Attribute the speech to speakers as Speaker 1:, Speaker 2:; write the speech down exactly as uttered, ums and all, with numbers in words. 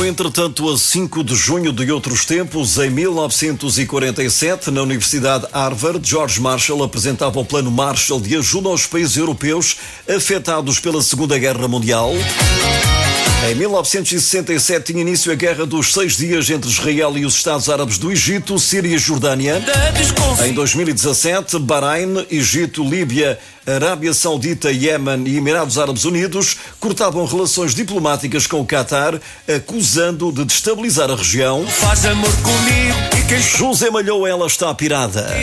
Speaker 1: entretanto, a cinco de junho de outros tempos, em mil novecentos e quarenta e sete, na Universidade Harvard, George Marshall apresentava o Plano Marshall de ajuda aos países europeus afetados pela Segunda Guerra Mundial. Em mil novecentos e sessenta e sete tinha início a Guerra dos Seis Dias entre Israel e os Estados Árabes do Egito, Síria e Jordânia. Em dois mil e dezassete, Bahrein, Egito, Líbia, Arábia Saudita, Iémen e Emirados Árabes Unidos cortavam relações diplomáticas com o Qatar, acusando de destabilizar a região. José Malhoa, ela está pirada.